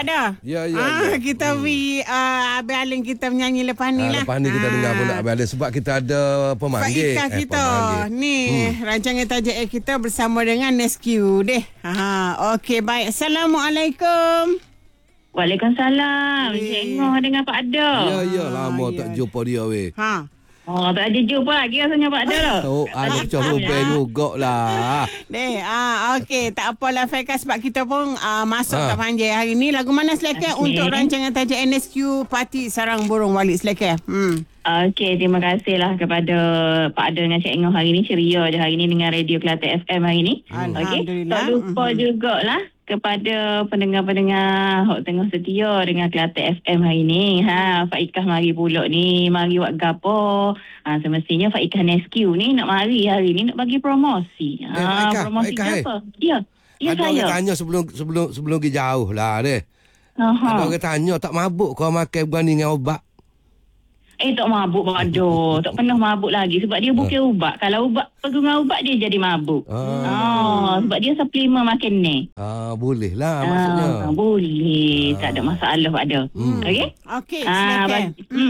dah. Ya. Kita Abang Alin kita menyanyi lepas ni lah. Lepas ni kita dengar pula Abang Alin sebab kita ada pemanggil. Faikah kita. Ni rancangan tajuk kita bersama dengan Nescue deh. Okey, baik. Assalamualaikum. Waalaikumsalam. Tengok dengan Pak Ada. Ya, lama tak jumpa dia weh. Tak ada jumpa lagi rasanya Pak Ada lah. Ada pecah rubel jugalah. Okey, tak apalah Faikah sebab kita pun masuk tak panjang hari ni. Lagu mana silakan untuk rancangan tajuk NSQ Parti Sarang Burung Walid silakan. Okey, terima kasihlah kepada Pak Ada dengan Cik Engah hari ni. Ceria je hari ni dengan Radio Kelantan FM hari ni. Okey, tak lupa jugalah kepada pendengar-pendengar hok tengah setia dengan Kelantan FM hari ni. Faikah mari pula ni, mari buat gapo. Semestinya Faikah Nescue ni nak mari hari ni nak bagi promosi. Promosi apa? Ya. Ya, ada saya. Orang tanya sebelum pergi jauh lah deh. Ada orang tanya tak mabuk kau makan berani dengan ubat? Tak mabuk Pak. Tak pernah mabuk lagi sebab dia bukan ubat. Kalau ubat pegungan ubat dia jadi mabuk. Sebab dia suplemen makan ni. Boleh lah maksudnya. Boleh. Tak ada masalah Pak Ada. Okey, silakan.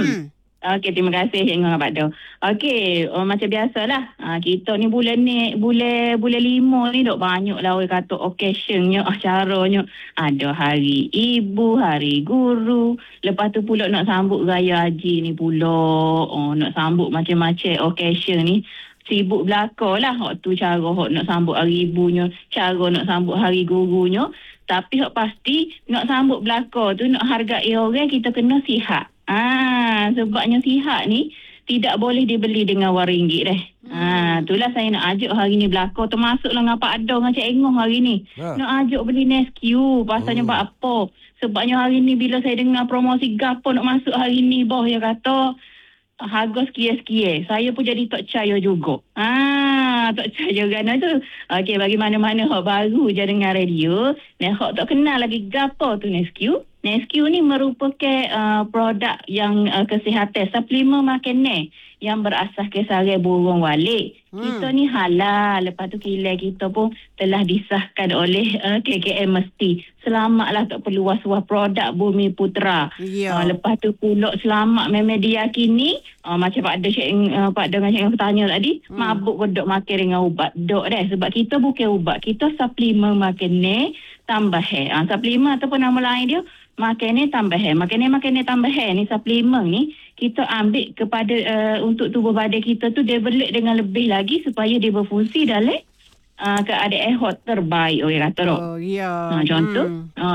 Okey, terima kasih Cik Ngah Pak Do. Okey, macam biasalah. Kita ni bulan 5 ni dok banyak lah orang kata occasionnya, acaranya. Ada hari ibu, hari guru. Lepas tu pula nak sambut raya haji ni pula. Nak sambut macam-macam occasion ni. Sibuk belakang lah. Waktu cara nak sambut hari ibunya, cara nak sambut hari gurunya. Tapi pasti nak sambut belakang tu, nak hargai orang, kita kena sihat. Sebabnya sihat ni tidak boleh dibeli dengan RM1 deh. Itulah saya nak ajak hari ni belakang. Termasuklah dengan Pak Ada dengan Cik Engah hari ni. Nak ajak beli Nescue. Pasalnya buat apa? Sebabnya hari ni bila saya dengar promosi gapo nak masuk hari ni, boh dia kata harga sekian-sekian. Saya pun jadi tak percaya juga. Tak percaya kerana tu. Okey, bagi mana-mana hak baru je dengar radio. Dan hak tak kenal lagi gapo tu Nescue. Nescue ni merupakan produk yang kesihatan, suplemen makanan yang berasaskan sarang burung walid. Kita ni halal. Lepas tu kilang kita pun telah disahkan oleh KKM Mesti. Selamatlah tak perlu was-was produk Bumi Putra. Lepas tu pula selamat memang diyakini. Macam Pak Ada dengan Cik Engah tanya tadi, mabuk ke dok makan dengan ubat? Dok dah. Sebab kita bukan ubat. Kita suplemen makanan tambahan. Suplemen ataupun nama lain dia makanan tambahan. Makanan tambahan ni, suplemen ni kita ambil kepada untuk tubuh badan kita tu develop dengan lebih lagi supaya dia berfungsi dalam keadaan hot terbaik orang kata. Contoh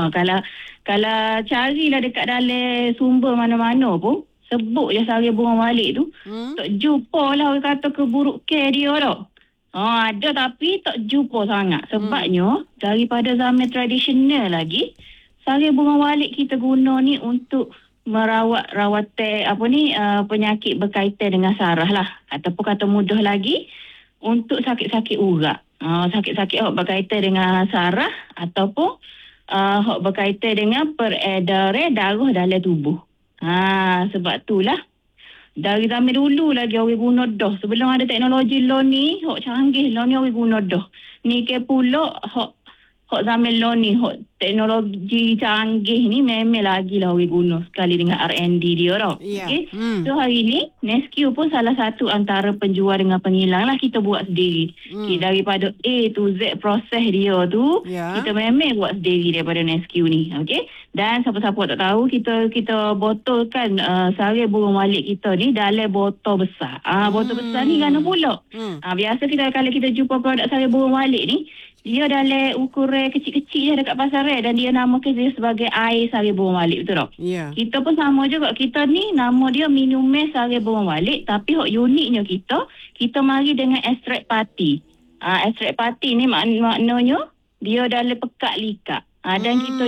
kalau carilah dekat dalam sumber mana-mana pun, sebut je sarang burung walid tu, tak jumpa lah orang kata keburukan dia dah. Ada tapi tak jumpa sangat. Sebabnya daripada zaman tradisional lagi, sarang burung walid kita guna ni untuk rawatan penyakit berkaitan dengan saraf lah. Ataupun kata mudah lagi, untuk sakit-sakit urat. Sakit-sakit yang berkaitan dengan saraf ataupun yang berkaitan dengan peredaran darah dalam tubuh. Sebab itulah dari zaman dulu lagi orang guna dah. Sebelum ada teknologi lo ni, hok canggih lo ni orang guna dah. Ni ke pula hok zaman lo ni, hok teknologi canggih ni memang lagi lah orang guna sekali dengan R&D dia tau. So hari ni Nescue pun salah satu antara penjual dengan penghilang lah kita buat sendiri. Daripada A to Z proses dia tu, kita memang buat sendiri daripada Nescue ni. Dan siapa-siapa tak tahu, kita botolkan sarang burung walid kita ni dalam botol besar. Botol besar ni kerana pula biasa kalau kita jumpa produk sarang burung walid ni, dia dalam ukuran kecil-kecil je dekat pasaran dan dia namakan dia sebagai air sarang burung walid, betul tak? Kita pun sama juga. Kita ni nama dia minuman sarang burung walid, tapi hok uniknya kita mari dengan ekstrak pati. Ekstrak pati ni maknanya dia dalam pekat likat. Dan kita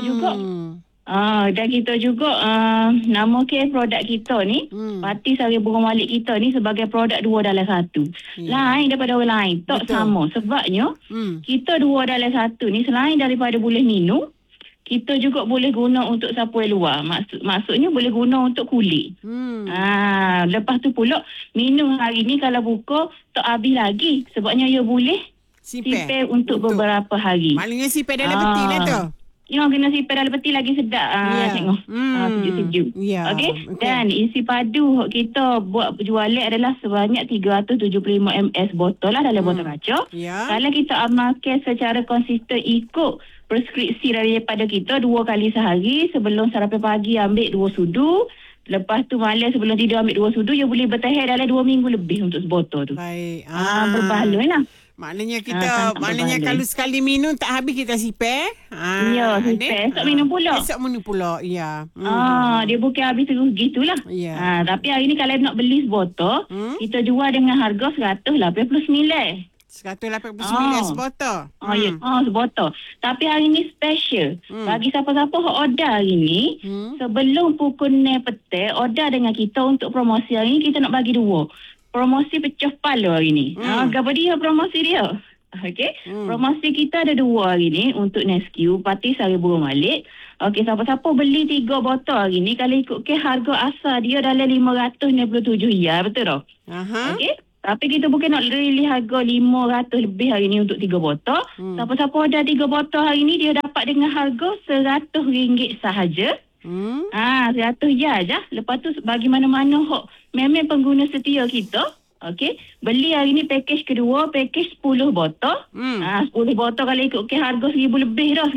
juga namakan produk kita ni, pati sarang burung walid kita ni sebagai produk 2 dalam 1. Lain daripada orang lain. Tak sama. Sebabnya kita 2 dalam 1 ni selain daripada boleh minum, kita juga boleh guna untuk sapuai luar. Maksudnya boleh guna untuk kulit. Lepas tu pula minum hari ni kalau buka tak habis lagi. Sebabnya ia boleh simpan untuk beberapa hari. Maknanya simpan dalam peti lah tu. kena sipir dalam peti lagi sedap. Tengok. Sejuk-sejuk. Okey. Dan isi padu kita buat jualan adalah sebanyak 375 ml botol lah dalam botol kaca. Kalau kita amalkan secara konsisten ikut preskripsi daripada kita 2 kali sehari, sebelum sarapan pagi ambil 2 sudu, lepas tu malam sebelum tidur ambil 2 sudu, you boleh bertahan dalam 2 minggu lebih untuk sebotol tu. Baik. Berbaloi lah. Maknanya kalau sekali minum tak habis kita sipir. Ya, sipir. Esok minum pula. Ya. Dia bukan habis terus gitulah. Tapi hari ni kalau nak beli sebotol, kita jual dengan harga 189. 189 sebotol. Sebotol. Tapi hari ni special. Bagi siapa-siapa yang order hari ni, sebelum pukul 9 petang, order dengan kita untuk promosi hari ni, kita nak bagi 2. Promosi pecah pala hari ni. Apa dia promosi dia? Okey. Promosi kita ada 2 hari ni untuk Nesquik Parti Sari Burung Malik. Okey, siapa-siapa beli 3 botol hari ni, kalau ikutkan harga asal dia dalam 597 ya, betul tak? Okey. Tapi kita bukan nak release harga 500 lebih hari ni untuk 3 botol. Siapa-siapa ada 3 botol hari ni, dia dapat dengan harga RM100 sahaja. 100 je. Lepas tu bagi mana-mana memang pengguna setia kita. Okey, beli hari ni package kedua, package 10 botol. 10 botol kalau ikutkan harga 1000 lebih dah,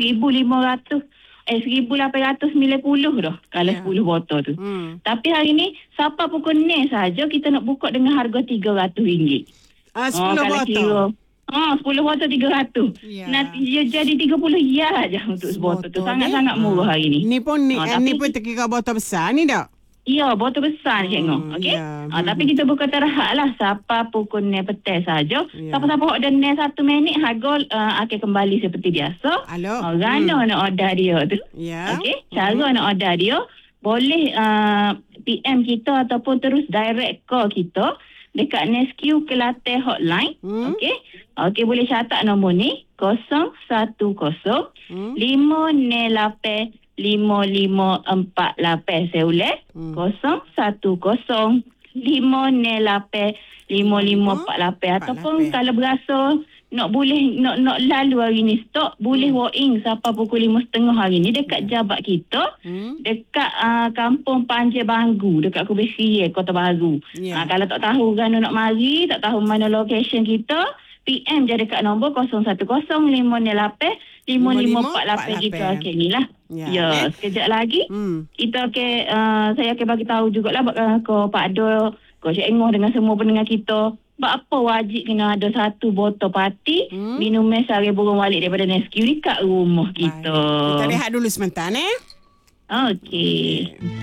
1890 dah kalau 10 botol tu. Tapi hari ni siapa pukul 6 saja kita nak buka dengan harga RM300. 10 botol. 10 botol 300. Nanti dia jadi 30 ya aja untuk sebotol tu. Sangat-sangat murah hari ni. Ni pun terkira botol besar ni tak? Ya, botol besar cikgu. Okey. Tapi kita buka terhad lah. Siapa pukul 9 petang saja. Siapa-siapa order 1 minit, harga akan kembali seperti biasa. Orang nak order dia tu. Okey. Cara nak order dia, boleh PM kita ataupun terus direct call kita dekat Nesquik Kelantan hotline. Okey, boleh catat nombor ni 010 508 5548. Saya ulang 010 508 5548. Ataupun kalau berasa nak lalu hari ni stok, boleh walk in sampai pukul 5.30 hari ni dekat jabat kita, dekat kampung Panjang Banggu, dekat Kubesi, Kota Baru. Kalau tak tahu kan nak mari, tak tahu mana location kita, PM je dekat nombor 010 508 5548 kita. Okey ni lah. Sekejap lagi kita saya akan bagi tahu jugalah ke Pak Do, ke Cik Engoh dengan semua pendengar kita. Apa wajib kena ada 1 botol parti minuman Sari Burung Malik daripada Nesquik dekat rumah kita. Kita rehat dulu sebentar. Okey.